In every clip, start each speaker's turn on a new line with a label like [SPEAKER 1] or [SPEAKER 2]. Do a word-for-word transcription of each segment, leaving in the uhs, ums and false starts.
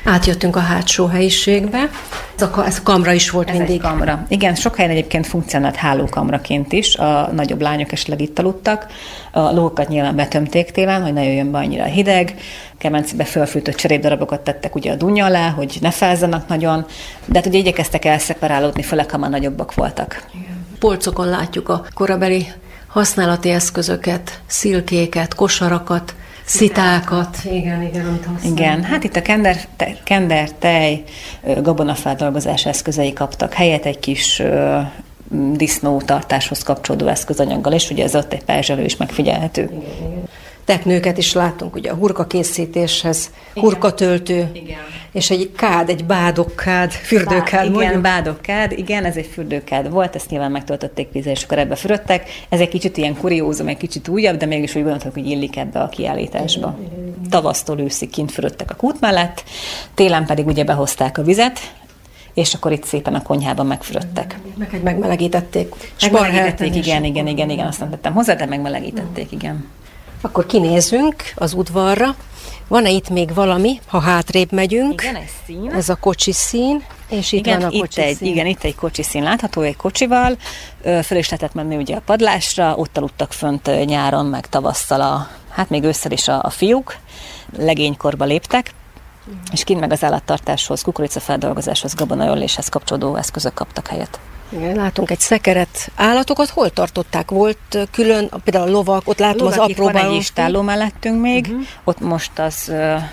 [SPEAKER 1] Átjöttünk a hátsó helyiségbe. Ez a, ez a kamra is volt
[SPEAKER 2] ez
[SPEAKER 1] mindig.
[SPEAKER 2] Egy kamra. Igen, sok helyen egyébként funkcionált hálókamraként is. A nagyobb lányok esetleg itt aludtak. A lókat nyilván betömték télen, hogy ne jöjjön be annyira hideg. Kemencébe fölfűtött cserépdarabokat tettek ugye a dunja alá, hogy ne fázzanak nagyon. De hát ugye igyekeztek elszeparálódni, főleg ha már nagyobbak voltak.
[SPEAKER 1] Igen. Polcokon látjuk a korabeli használati eszközöket, szilkéket, kosarakat, szitákat. Igen, igen, amit használunk.
[SPEAKER 2] Igen, hát itt a kender, te, kender tej, gabonafeldolgozás eszközei kaptak helyet egy kis ö, disznótartáshoz kapcsolódó eszközanyaggal, és ugye ez ott egy perzselő is megfigyelhető.
[SPEAKER 1] Igen, igen. Teknőket is látunk, ugye a hurkakészítéshez, hurkatöltő, igen. És egy kád, egy bádokkád, fürdőkád.
[SPEAKER 2] Bá, igen,
[SPEAKER 1] mondjuk.
[SPEAKER 2] bádokkád, igen, ez egy fürdőkád volt, ezt nyilván megtöltötték vízzel, és akkor ebbe fürödtek. Ez egy kicsit ilyen kuriózum, egy kicsit újabb, de mégis úgy gondoltuk, hogy illik ebbe a kiállításba. Igen, igen, igen. Tavasztól őszig kint fürödtek a kút mellett, télen pedig ugye behozták a vizet, és akkor itt szépen a konyhában megfürödtek.
[SPEAKER 1] Meg egy megmelegítették.
[SPEAKER 2] Megmelegítették, igen, igen, igen, igen, azt nem tettem hozzá, de megmelegítették, igen.
[SPEAKER 1] Akkor kinézünk az udvarra. Van-e itt még valami, ha hátrébb megyünk?
[SPEAKER 2] Igen, egy szín.
[SPEAKER 1] Ez a kocsi szín, és itt
[SPEAKER 2] igen,
[SPEAKER 1] van a
[SPEAKER 2] itt
[SPEAKER 1] kocsi
[SPEAKER 2] egy,
[SPEAKER 1] szín.
[SPEAKER 2] Igen, itt egy kocsi szín látható, egy kocsival. Föl is lehetett menni ugye a padlásra, ott aludtak fönt nyáron, meg tavasszal, a, hát még ősszel is a, a fiúk. Legénykorba léptek, mm. és kint meg az állattartáshoz, kukoricafeldolgozáshoz, gabonaölléshez kapcsolódó eszközök kaptak helyet.
[SPEAKER 1] Igen, látunk egy szekeret. Állatokat hol tartották? Volt külön, például a lovak, ott látom az apró
[SPEAKER 2] van egy istálló mellettünk még, uh-huh. Ott most az,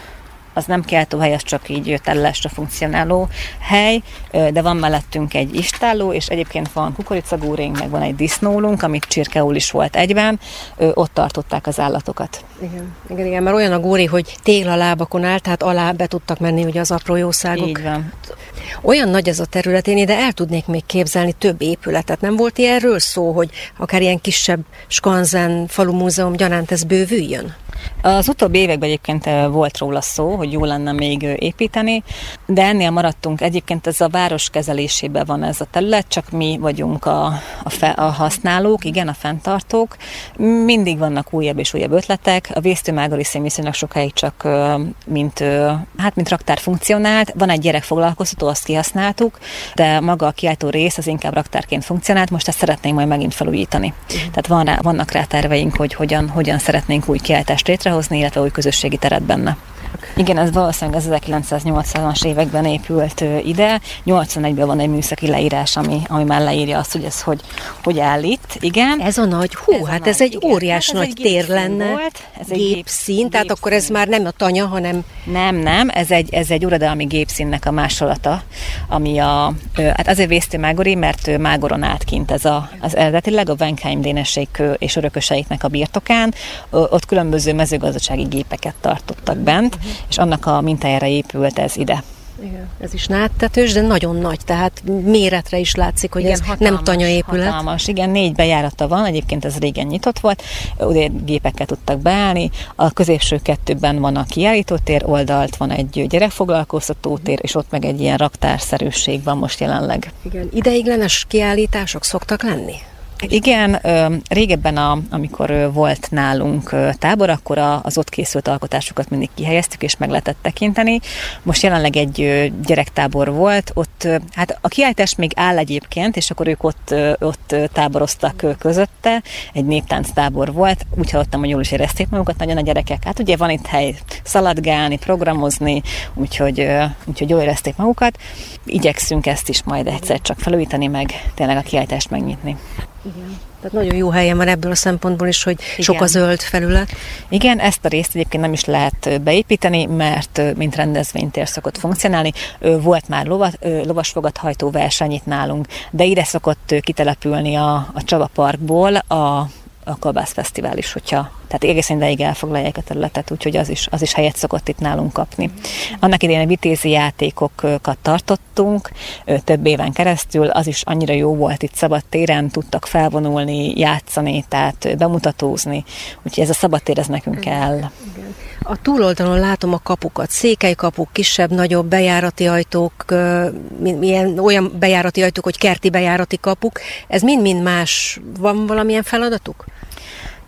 [SPEAKER 2] az nem kiáltóhely, az csak így tellásra funkcionáló hely, de van mellettünk egy istálló, és egyébként van kukoricagúrénk, meg van egy disznólunk, amit csirkeúl is volt egyben, ott tartották az állatokat.
[SPEAKER 1] Igen, igen, igen, mert olyan a góri, hogy téglalábakon áll, tehát alá be tudtak menni ugye az apró jószágok.
[SPEAKER 2] Így van.
[SPEAKER 1] Olyan nagy ez a terület, én ide el tudnék még képzelni több épületet. Nem volt ilyenről szó, hogy akár ilyen kisebb skanzen, falumúzeum gyanánt ez bővüljön?
[SPEAKER 2] Az utóbbi években egyébként volt róla szó, hogy jó lenne még építeni, de ennél maradtunk. Egyébként ez a város kezelésében van ez a terület, csak mi vagyunk a, a, fe, a használók, igen, a fenntartók. Mindig vannak újabb és újabb ötletek. A Vésztő-Mágori szín viszonylag sokáig csak mint, hát, mint raktár funkcionált. Van egy gyerekfoglalkoztató, azt kihasználtuk, de maga a kiáltó rész az inkább raktárként funkcionált, most ezt szeretnénk majd megint felújítani. Uh-huh. Tehát van rá, vannak rá terveink, hogy hogyan, hogyan szeretnénk új kiáltást létrehozni, illetve új közösségi teret benne. Igen, ez valószínűleg az ezerkilencszáznyolcvanas években épült ide. nyolcvanegyben van egy műszaki leírás, ami, ami már leírja azt, hogy ez hogy, hogy áll itt. Igen.
[SPEAKER 1] Ez a nagy, hú, ez hát nagy, ez egy igen. óriás hát ez nagy egy tér lenne.
[SPEAKER 2] Volt. Ez egy
[SPEAKER 1] gépszín, gép, tehát
[SPEAKER 2] gépszín.
[SPEAKER 1] akkor ez már nem a tanya, hanem...
[SPEAKER 2] Nem, nem, ez egy, ez egy uradalmi gépszínnek a másolata, ami a, hát azért Vésztő-Mágori, mert Mágoron állt kint ez a, az eredetileg a Wenkheim dénessék és örököseiknek a birtokán. Ott különböző mezőgazdasági gépeket tartottak bent, uh-huh. és annak a mintájára épült ez ide.
[SPEAKER 1] Igen, ez is náttetős, de nagyon nagy, tehát méretre is látszik, hogy igen, ez hatalmas, nem tanyaépület.
[SPEAKER 2] Hatalmas, igen, négy bejárata van, egyébként ez régen nyitott volt, ugye gépekkel tudtak beállni, a középső kettőben van a kiállítótér, oldalt van egy gyerekfoglalkoztatótér, és ott meg egy ilyen raktárszerűség van most jelenleg.
[SPEAKER 1] Igen, ideiglenes kiállítások szoktak lenni?
[SPEAKER 2] Igen, régebben, a, amikor volt nálunk tábor, akkor az ott készült alkotásokat mindig kihelyeztük, és meg lehetett tekinteni. Most jelenleg egy gyerektábor volt, ott hát a kiállítás még áll egyébként, és akkor ők ott, ott táboroztak közötte, egy néptánc tábor volt, úgy hallottam, hogy jól is érezték magukat nagyon a gyerekek. Hát ugye van itt hely szaladgálni, programozni, úgyhogy, úgyhogy jól érezték magukat. Igyekszünk ezt is majd egyszer csak felújítani, meg tényleg a kiállítást megnyitni.
[SPEAKER 1] Igen. Tehát nagyon jó helyen van ebből a szempontból is, hogy igen. sok a zöld felület.
[SPEAKER 2] Igen, ezt a részt egyébként nem is lehet beépíteni, mert mint rendezvénytér szokott funkcionálni. Volt már lovat, lovasfogathajtó verseny itt nálunk, de ide szokott kitelepülni a, a Csaba Parkból a a Kolbászfesztivál is, hogyha, tehát egészen ideig elfoglalják a területet, úgyhogy az is, az is helyet szokott itt nálunk kapni. Annak idején vitézi játékokat tartottunk több éven keresztül, az is annyira jó volt itt szabadtéren, tudtak felvonulni, játszani, tehát bemutatózni, úgyhogy ez a szabadtér, ez nekünk kell.
[SPEAKER 1] Igen. A túloldalon látom a kapukat, székelykapuk, kisebb, nagyobb bejárati ajtók, milyen, olyan bejárati ajtók, hogy kerti bejárati kapuk, ez mind-mind más, van valamilyen feladatuk?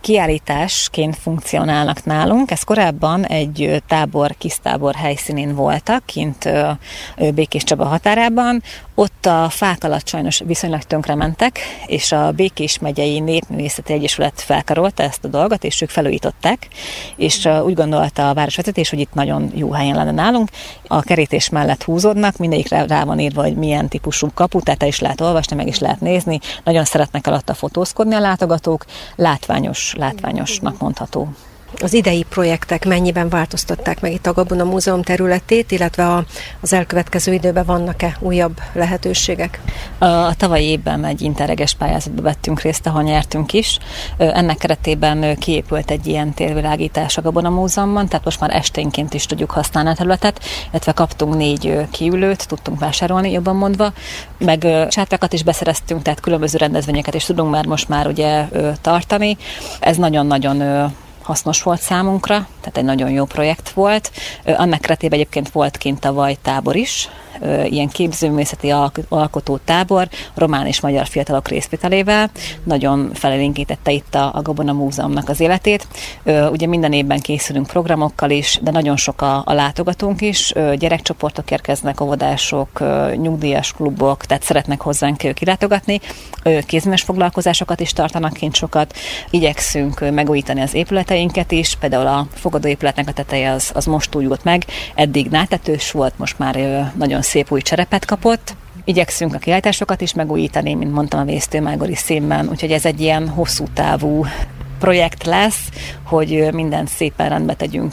[SPEAKER 2] kiállításként funkcionálnak nálunk. Ez korábban egy tábor, kisztábor helyszínén voltak, kint Békés Csaba határában. Ott a fák alatt sajnos viszonylag tönkrementek, és a Békés megyei Népművészeti Egyesület felkarolta ezt a dolgot, és ők felújították, és úgy gondolta a városvezetés, hogy itt nagyon jó helyen lenne nálunk. A kerítés mellett húzódnak, mindegyikre rá van írva, hogy milyen típusú kapu, tehát is lehet olvasni, meg is lehet nézni. Nagyon szeretnek alatta fotózkodni a látogatók, látványos, látványosnak mondható.
[SPEAKER 1] Az idei projektek mennyiben változtatták meg itt a Gabona Múzeum területét, illetve a, az elkövetkező időben vannak-e újabb lehetőségek?
[SPEAKER 2] A, a tavalyi évben egy interreges pályázatba vettünk részt, ahol nyertünk is. Ennek keretében kiépült egy ilyen térvilágítás a Gabona Múzeumban, tehát most már esténként is tudjuk használni a területet, illetve kaptunk négy kiülőt, tudtunk vásárolni, jobban mondva, meg sátrákat is beszereztünk, tehát különböző rendezvényeket is tudunk már most már ugye tartani. Ez nagyon-nagyon hasznos volt számunkra, tehát egy nagyon jó projekt volt. Annak keretében egyébként volt kint tavaly tábor is, ilyen képzőművészeti alkotó tábor, román és magyar fiatalok részvételével. Nagyon felélénkítette itt a, a Gabona Múzeumnak az életét. Ugye minden évben készülünk programokkal is, de nagyon sok a, a látogatónk is. Gyerekcsoportok érkeznek, óvodások, nyugdíjas klubok, tehát szeretnek hozzánk kilátogatni. Kézműves foglalkozásokat is tartanak kint sokat. Igyekszünk megújítani az épületeinket is, például a fogadóépületnek a teteje az, az most újult meg. Eddig nátetős volt, most már nagyon szép új cserepet kapott. Igyekszünk a kiállításokat is megújítani, mint mondtam, a Vésztőmágori színben, úgyhogy ez egy ilyen hosszú távú projekt lesz, hogy mindent szépen rendbe tegyünk.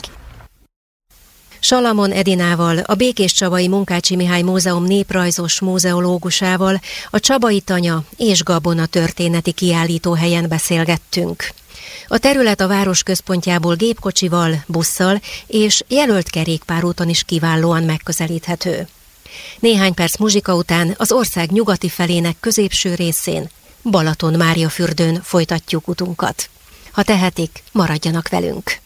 [SPEAKER 1] Salamon Edinával, a Békéscsabai Munkácsi Mihály Múzeum néprajzos múzeológusával a Csabai Tanya és Gabona történeti kiállítóhelyen beszélgettünk. A terület a város központjából gépkocsival, busszal és jelölt kerékpárúton is kiválóan megközelíthető. Néhány perc muzsika után az ország nyugati felének középső részén, Balaton-Máriafürdőn folytatjuk utunkat. Ha tehetik, maradjanak velünk!